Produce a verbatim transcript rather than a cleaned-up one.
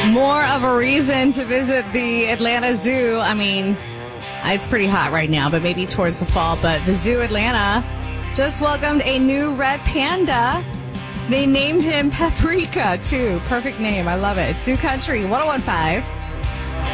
More of a reason to visit the Atlanta Zoo. I mean, it's pretty hot right now, but maybe towards the fall. But the Zoo Atlanta just welcomed a new red panda. They named him Paprika, too. Perfect name. I love it. It's Zoo Country one oh one point five.